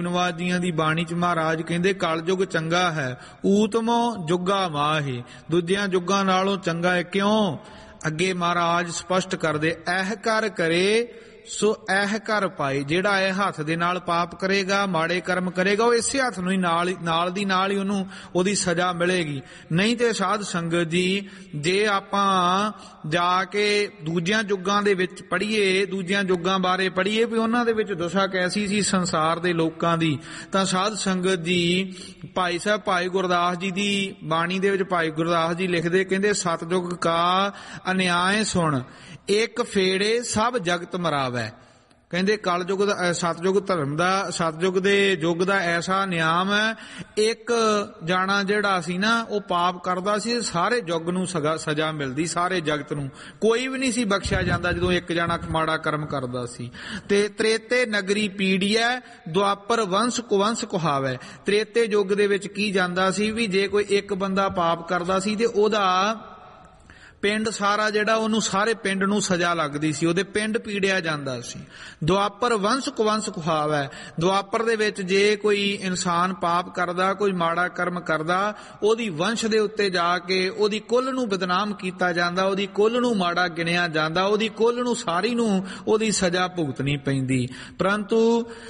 ਨਵਾਜ ਜੀਆਂ ਦੀ ਬਾਣੀ ਚ ਮਹਾਰਾਜ ਕਹਿੰਦੇ ਕਲਯੁਗ ਚੰਗਾ ਹੈ, ਊਤਮੋ ਜੁਗਾ ਮਾਹੀ, ਦੂਜਿਆਂ ਜੁਗਾਂ ਨਾਲੋਂ ਚੰਗਾ ਹੈ। ਕਿਉਂ? ਅੱਗੇ ਮਹਾਰਾਜ ਸਪਸ਼ਟ ਕਰਦੇ, ਐਹ ਕਰ ਕਰੇ ਸੋ ਐਹ ਕਰ ਪਾਏ। ਜਿਹੜਾ ਇਹ ਹੱਥ ਦੇ ਨਾਲ ਪਾਪ ਕਰੇਗਾ, ਮਾੜੇ ਕਰਮ ਕਰੇਗਾ, ਉਹ ਇਸੇ ਹੱਥ ਨੂੰ ਹੀ ਨਾਲ ਦੀ ਨਾਲ ਹੀ ਉਹਨੂੰ ਉਹਦੀ ਸਜ਼ਾ ਮਿਲੇਗੀ। ਨਹੀਂ ਤੇ ਸਾਧ ਸੰਗਤ ਜੀ, ਜੇ ਆਪਾਂ ਜਾ ਕੇ ਦੂਜਿਆਂ ਯੁੱਗਾਂ ਦੇ ਵਿੱਚ ਪੜ੍ਹੀਏ, ਦੂਜਿਆਂ ਯੁੱਗਾਂ ਬਾਰੇ ਪੜ੍ਹੀਏ ਵੀ ਉਹਨਾਂ ਦੇ ਵਿੱਚ ਦਸ਼ਾ ਕੈਸੀ ਸੀ ਸੰਸਾਰ ਦੇ ਲੋਕਾਂ ਦੀ, ਤਾਂ ਸਾਧ ਸੰਗਤ ਜੀ ਭਾਈ ਸਾਹਿਬ ਭਾਈ ਗੁਰਦਾਸ ਜੀ ਦੀ ਬਾਣੀ ਦੇ ਵਿੱਚ ਭਾਈ ਗੁਰਦਾਸ ਜੀ ਲਿਖਦੇ, ਕਹਿੰਦੇ ਸਤਿਯੁਗ ਕਾ ਅਨਿਆਏ ਸੁਣ, ਇੱਕ ਫੇੜੇ ਸਭ ਜਗਤ ਮਰਾਵੈ। ਕਹਿੰਦੇ ਕਲਯੁਗ ਦਾ, ਸਤਿਯੁਗ ਧਰਮ ਦਾ, ਸਤਿਯੁਗ ਦੇ ਯੁੱਗ ਦਾ ਐਸਾ ਨਿਯਮ ਹੈ, ਇੱਕ ਜਾਣਾ ਜਿਹੜਾ ਸੀ ਨਾ ਉਹ ਪਾਪ ਕਰਦਾ ਸੀ, ਸਾਰੇ ਯੁੱਗ ਨੂੰ ਸਜ਼ਾ ਮਿਲਦੀ, ਸਾਰੇ ਜਗਤ ਨੂੰ, ਕੋਈ ਵੀ ਨਹੀਂ ਸੀ ਬਖਸ਼ਿਆ ਜਾਂਦਾ ਜਦੋਂ ਇੱਕ ਜਾਣਾ ਮਾੜਾ ਕਰਮ ਕਰਦਾ ਸੀ। ਤੇ ਤ੍ਰੇਤੇ ਨਗਰੀ ਪੀੜੀਐ, ਦੁਆਪਰ ਵੰਸ਼ ਕੁਵੰਸ਼ ਕੁਹਾਵੈ। ਤ੍ਰੇਤੇ ਯੁੱਗ ਦੇ ਵਿੱਚ ਕੀ ਜਾਂਦਾ ਸੀ ਵੀ ਜੇ ਕੋਈ ਇੱਕ ਬੰਦਾ ਪਾਪ ਕਰਦਾ ਸੀ ਤੇ ਉਹਦਾ ਪਿੰਡ ਸਾਰਾ ਜਿਹੜਾ ਉਹਨੂੰ ਸਾਰੇ ਪਿੰਡ ਨੂੰ ਸਜ਼ਾ ਲੱਗਦੀ ਸੀ, ਉਹਦੇ ਪਿੰਡ ਪੀੜਿਆ ਜਾਂਦਾ ਸੀ। ਦੁਆਪਰ ਵੰਸ਼ ਕੁਵੰਸ਼ ਕੁਹਾਵੈ। ਦੁਆਪਰ ਦੇ ਵਿੱਚ ਜੇ ਕੋਈ ਇਨਸਾਨ ਪਾਪ ਕਰਦਾ, ਕੋਈ ਮਾੜਾ ਕਰਮ ਕਰਦਾ, ਉਹਦੀ ਵੰਸ਼ ਦੇ ਉੱਤੇ ਜਾ ਕੇ ਉਹਦੀ ਕੁੱਲ ਨੂੰ ਬਦਨਾਮ ਕੀਤਾ ਜਾਂਦਾ, ਉਹਦੀ ਕੁੱਲ ਨੂੰ ਮਾੜਾ ਗਿਣਿਆ ਜਾਂਦਾ, ਉਹਦੀ ਕੁੱਲ ਨੂੰ ਸਾਰੀ ਨੂੰ ਉਹਦੀ ਸਜ਼ਾ ਭੁਗਤਣੀ ਪੈਂਦੀ। ਪਰੰਤੂ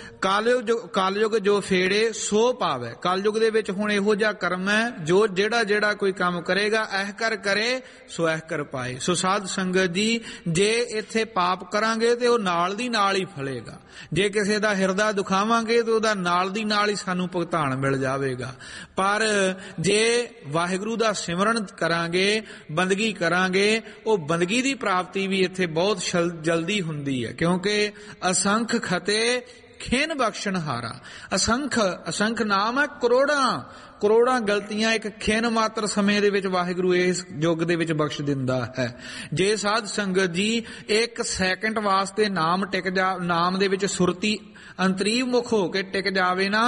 ਕਲਯੁਗ ਜੋ ਫੇੜੇ ਸੋ ਪਾਵੈ। ਕਲਯੁਗ ਦੇ ਵਿੱਚ ਹੁਣ ਇਹੋ ਜਿਹਾ ਕਰਮ ਹੈ ਜੋ ਜਿਹੜਾ ਕੋਈ ਕੰਮ ਕਰੇਗਾ ਐਹ ਕਰ ਕਰੇ ਸੋ ਐਹ ਕਰ ਪਾਏ। ਸੋ ਸਾਧ ਸੰਗਤ ਜੀ, ਜੇ ਇੱਥੇ ਪਾਪ ਕਰਾਂਗੇ ਤੇ ਉਹ ਨਾਲ ਦੀ ਨਾਲ ਹੀ ਫਲੇਗਾ। ਜੇ ਕਿਸੇ ਦਾ ਹਿਰਦਾ ਦੁਖਾਵਾਂਗੇ ਤੇ ਉਹਦਾ ਨਾਲ ਦੀ ਨਾਲ ਹੀ ਸਾਨੂੰ ਭੁਗਤਾਨ ਮਿਲ ਜਾਵੇਗਾ। ਪਰ ਜੇ ਵਾਹਿਗੁਰੂ ਦਾ ਸਿਮਰਨ ਕਰਾਂਗੇ, ਬੰਦਗੀ ਕਰਾਂਗੇ, ਉਹ ਬੰਦਗੀ ਦੀ ਪ੍ਰਾਪਤੀ ਵੀ ਇੱਥੇ ਬਹੁਤ ਜਲਦੀ ਹੁੰਦੀ ਹੈ, ਕਿਉਂਕਿ ਅਸੰਖ ਖਤੇ ਖੇਨ ਬਖਸ਼ਣ ਹਾਰਾ। ਅਸੰਖ ਨਾਮ ਹੈ, ਕਰੋੜਾਂ ਗਲਤੀਆਂ ਇੱਕ ਖਿਣ ਮਾਤਰ ਸਮੇਂ ਦੇ ਵਿੱਚ ਵਾਹਿਗੁਰੂ ਇਸ ਯੁੱਗ ਦੇ ਵਿੱਚ ਬਖਸ਼ ਦਿੰਦਾ ਹੈ। ਜੇ ਸਾਧ ਸੰਗਤ ਜੀ ਇੱਕ ਸੈਕਿੰਡ ਵਾਸਤੇ ਨਾਮ ਦੇ ਵਿੱਚ ਸੁਰਤੀ ਅੰਤਰੀਵ ਮੁਖ ਹੋ ਕੇ ਟਿਕ ਜਾਵੇ ਨਾ,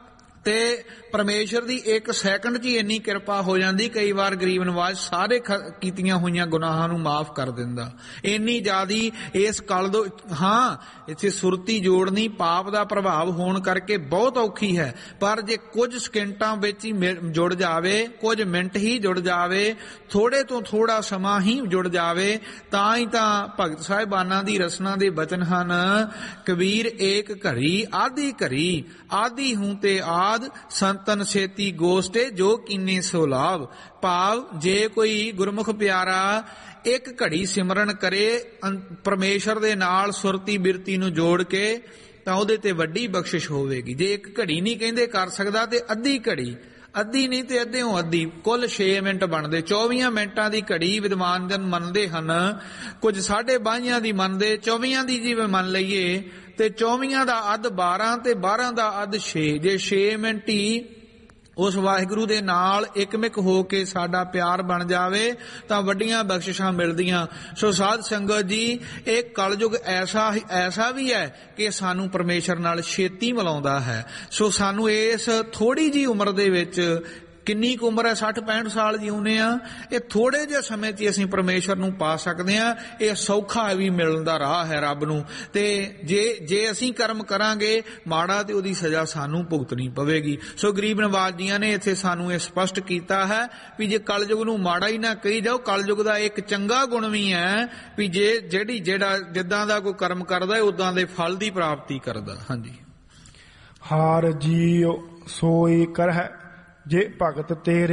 ਤੇ ਪਰਮੇਸ਼ਰ ਦੀ ਇੱਕ ਸੈਕਿੰਡ 'ਚ ਹੀ ਇੰਨੀ ਕਿਰਪਾ ਹੋ ਜਾਂਦੀ, ਕਈ ਵਾਰ ਗਰੀਬ ਨਵਾਜ ਸਾਰੇ ਕੀਤੀਆਂ ਹੋਈਆਂ ਗੁਨਾਹਾਂ ਨੂੰ ਮਾਫ ਕਰ ਦਿੰਦਾ। ਇੰਨੀ ਜ਼ਿਆਦੀ ਇਸ ਕਲ ਦੋ, ਹਾਂ ਇੱਥੇ ਸੁਰਤੀ ਜੋੜਨੀ ਪਾਪ ਦਾ ਪ੍ਰਭਾਵ ਹੋਣ ਕਰਕੇ ਬਹੁਤ ਔਖੀ ਹੈ, ਪਰ ਜੇ ਕੁਝ ਸਕਿੰਟਾਂ ਵਿੱਚ ਹੀ ਜੁੜ ਜਾਵੇ, ਕੁਝ ਮਿੰਟ ਹੀ ਜੁੜ ਜਾਵੇ, ਥੋੜੇ ਤੋਂ ਥੋੜਾ ਸਮਾਂ ਹੀ ਜੁੜ ਜਾਵੇ, ਤਾਂ ਹੀ ਤਾਂ ਭਗਤ ਸਾਹਿਬਾਨਾਂ ਦੀ ਰਸਨਾ ਦੇ ਬਚਨ ਹਨ, ਕਬੀਰ ਏਕ ਘੜੀ ਆਧੀ ਘੜੀ, ਆਧੀ ਹੂੰ ਤੇ ਆਦ ਸੰਤਨ ਛੇਤੀ ਗੋਸ਼ਟੇ ਜੋ ਕੀਨੇ ਸੋ ਲਾਭ। ਭਾਵ ਜੇ ਕੋਈ ਗੁਰਮੁਖ ਪਿਆਰਾ ਇੱਕ ਘੜੀ ਸਿਮਰਨ ਕਰੇ ਪਰਮੇਸ਼ਰ ਦੇ ਨਾਲ ਸੁਰਤੀ ਬਿਰਤੀ ਨੂੰ ਜੋੜ ਕੇ, ਤਾਂ ਉਹਦੇ ਤੇ ਵੱਡੀ ਬਖਸ਼ਿਸ਼ ਹੋਵੇਗੀ। ਜੇ ਇੱਕ ਘੜੀ ਨਹੀਂ ਕਹਿੰਦੇ ਕਰ ਸਕਦਾ ਤੇ ਅੱਧੀ ਘੜੀ, ਅੱਧੀ ਨਹੀਂ ਤੇ ਅੱਧਿਓਂ ਅੱਧੀ, ਕੁੱਲ 6 ਮਿੰਟ ਬਣਦੇ। 24 ਮਿੰਟਾਂ ਦੀ ਘੜੀ ਵਿਦਵਾਨ ਜਨ ਮੰਨਦੇ ਹਨ, ਕੁਝ 22.5 ਦੀ ਮੰਨਦੇ, 24 ਦੀ ਜਿਵੇਂ ਮੰਨ ਲਈਏ ਤੇ 24 ਦਾ ਅੱਧ 12 ਤੇ 12 ਦਾ ਅੱਧ 6। ਜੇ 6 ਮਿੰਟ ਹੀ ਉਸ ਵਾਹਿਗੁਰੂ ਦੇ ਨਾਲ ਇਕਮਿਕ ਹੋ ਕੇ ਸਾਡਾ ਪਿਆਰ ਬਣ ਜਾਵੇ ਤਾਂ ਵੱਡੀਆਂ ਬਖਸ਼ਿਸ਼ਾਂ ਮਿਲਦੀਆਂ। ਸੋ ਸਾਧ ਸੰਗਤ ਜੀ, ਇਹ ਕਲਯੁਗ ਐਸਾ ਵੀ ਹੈ ਕਿ ਸਾਨੂੰ ਪਰਮੇਸ਼ਰ ਨਾਲ ਛੇਤੀ ਮਿਲਾਉਂਦਾ ਹੈ। ਸੋ ਸਾਨੂੰ ਇਸ ਥੋੜੀ ਜੀ ਉਮਰ ਦੇ ਵਿੱਚ, ਕਿੰਨੀ ਕੁ ਉਮਰ ਹੈ, 60-65 ਸਾਲ ਜਿਉਂਦੇ ਆ, ਇਹ ਥੋੜੇ ਜਿਹੇ ਸਮੇਂ 'ਚ ਅਸੀਂ ਪਰਮੇਸ਼ਰ ਨੂੰ ਪਾ ਸਕਦੇ ਹਾਂ। ਇਹ ਸੌਖਾ ਵੀ ਮਿਲਣ ਦਾ ਰਾਹ ਹੈ ਰੱਬ ਨੂੰ। ਤੇ ਜੇ ਅਸੀਂ ਕਰਮ ਕਰਾਂਗੇ ਮਾੜਾ ਤੇ ਉਹਦੀ ਸਜ਼ਾ ਸਾਨੂੰ ਭੁਗਤਣੀ ਪਵੇਗੀ। ਸੋ ਗਰੀਬ ਨਵਾਜ ਜੀਆਂ ਨੇ ਇੱਥੇ ਸਾਨੂੰ ਇਹ ਸਪਸ਼ਟ ਕੀਤਾ ਹੈ ਵੀ ਜੇ ਕਲਯੁਗ ਨੂੰ ਮਾੜਾ ਹੀ ਨਾ ਕਹੀ ਜਾਓ, ਕਲਯੁਗ ਦਾ ਇੱਕ ਚੰਗਾ ਗੁਣ ਵੀ ਹੈ ਵੀ ਜਿਹੜਾ ਜਿੱਦਾਂ ਦਾ ਕੋਈ ਕਰਮ ਕਰਦਾ ਉਦਾਂ ਦੇ ਫਲ ਦੀ ਪ੍ਰਾਪਤੀ ਕਰਦਾ। ਹਾਂਜੀ। ਹਾਰ ਜੀਉ ਸੋਈ ਕਰਹਿ ਜੇ ਭਗਤ ਤੇਰੇ